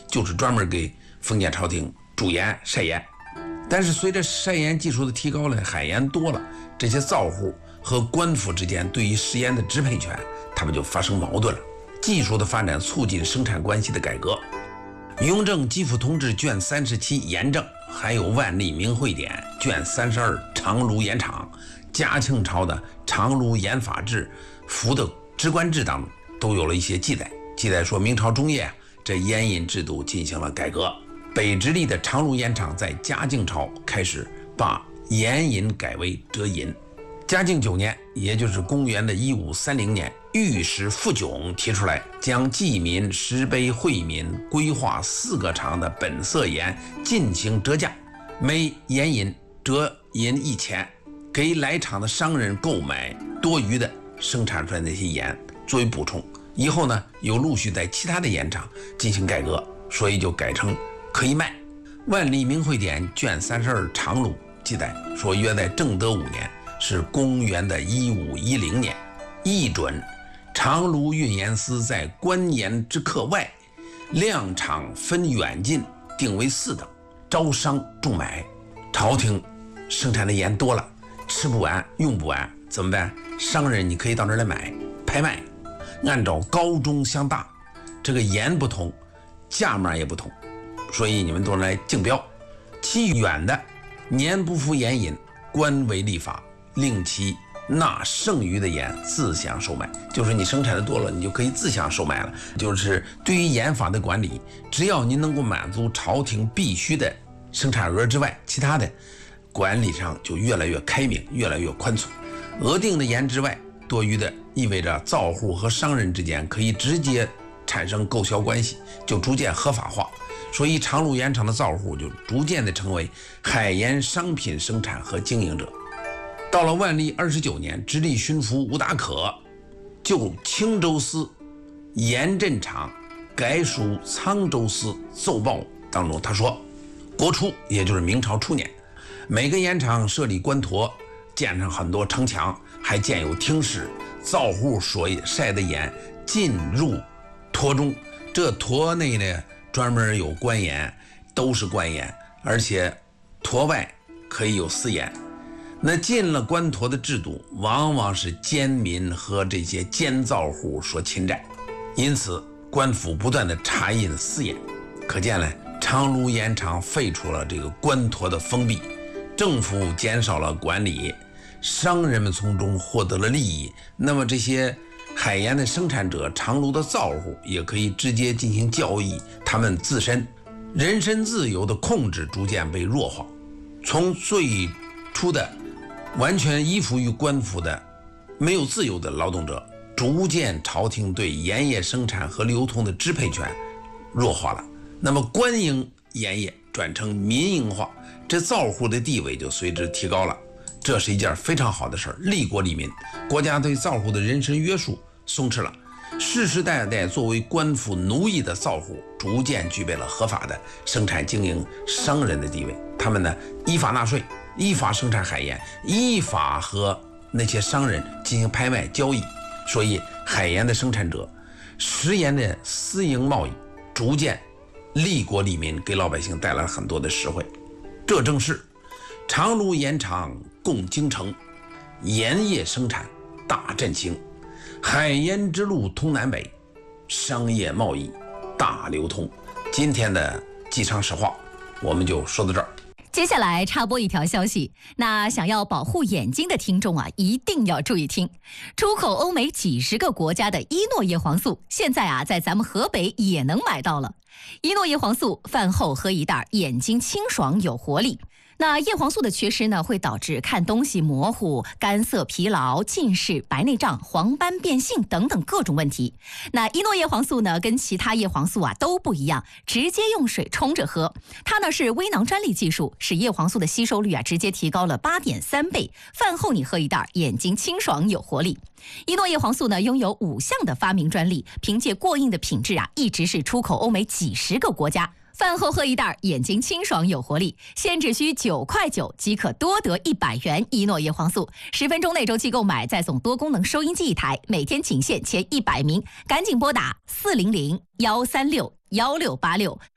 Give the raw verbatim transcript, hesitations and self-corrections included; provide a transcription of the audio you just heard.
就是专门给封建朝廷煮盐晒盐。但是随着晒盐技术的提高呢，海盐多了，这些造户和官府之间对于食盐的支配权，他们就发生矛盾了。技术的发展促进生产关系的改革。雍正基辅同志卷三十七盐政，还有万历明会典卷三十二长炉盐厂，嘉庆朝的长炉盐法制、福德职官制当中都有了一些记载。记载说明朝中叶，这盐引制度进行了改革。北直隶的长炉盐厂在嘉靖朝开始把盐引改为折银。嘉靖九年，也就是公元的一五三零年，御史傅炯提出来，将济民、石碑、惠民规划四个厂的本色盐进行折价，每盐引折银一钱，给来厂的商人购买多余的生产出来的那些盐作为补充。以后呢，又陆续在其他的盐厂进行改革，所以就改成可以卖。万历明会典卷三十二长炉记载说，约在正德五年，是公元的一五一零年，议准长炉运盐司在官盐之客外，量场分远近，定为四等，招商重买。朝廷生产的盐多了，吃不完用不完怎么办？商人你可以到那儿来买，拍卖，按照高中相大，这个盐不同，价码也不同，所以你们都来竞标。其远的年不服盐引，官为立法，令其纳剩余的盐自享售卖。就是你生产的多了，你就可以自享售卖了。就是对于盐法的管理，只要您能够满足朝廷必须的生产额之外，其他的管理上就越来越开明，越来越宽松。额定的盐之外，多余的意味着造户和商人之间可以直接产生购销关系，就逐渐合法化。所以长炉盐厂的造户就逐渐的成为海盐商品生产和经营者。到了万历二十九年，直隶巡抚吴达可就青州司盐镇厂改属沧州司奏报当中，他说，国初也就是明朝初年，每个盐厂设立官沱，建上很多城墙，还建有厅室，造户所晒的盐进入沱中，这沱内呢专门有官盐，都是官盐，而且沱外可以有私盐。那进了官沱的制度，往往是奸民和这些奸造户所侵占，因此官府不断的查印私盐。可见呢，长炉盐厂废除了这个官沱的封闭，政府减少了管理，商人们从中获得了利益。那么这些海盐的生产者、长炉的造户也可以直接进行交易，他们自身人身自由的控制逐渐被弱化。从最初的完全依附于官府的没有自由的劳动者，逐渐朝廷对盐业生产和流通的支配权弱化了。那么官营盐业转成民营化，这造户的地位就随之提高了。这是一件非常好的事儿，利国利民。国家对造户的人身约束松弛了，世世代代作为官府奴役的造户逐渐具备了合法的生产经营商人的地位。他们呢，依法纳税，依法生产海盐，依法和那些商人进行拍卖交易。所以海盐的生产者、食盐的私营贸易逐渐利国利民，给老百姓带来了很多的实惠。这正是长炉盐厂共京城，盐业生产大振兴，海盐之路通南北，商业贸易大流通。今天的冀昌实话我们就说到这儿。 接下来插播一条消息，那想要保护眼睛的听众啊，一定要注意听。出口欧美几十个国家的伊诺叶黄素，现在啊，在咱们河北也能买到了。伊诺叶黄素饭后喝一袋，眼睛清爽有活力。那叶黄素的缺失呢，会导致看东西模糊、干涩、疲劳、近视、白内障、黄斑变性等等各种问题。那伊诺叶黄素呢，跟其他叶黄素啊都不一样，直接用水冲着喝。它呢是微囊专利技术，使叶黄素的吸收率啊直接提高了八点三倍。饭后你喝一袋，眼睛清爽有活力。伊诺叶黄素呢拥有五项的发明专利，凭借过硬的品质啊，一直是出口欧美几十个国家。饭后喝一袋，眼睛清爽有活力，现只需九块九即可多得一百元伊诺叶黄素。十分钟内周期购买，再送多功能收音机一台，每天仅限前一百名，赶紧拨打四零零幺三六幺六八六。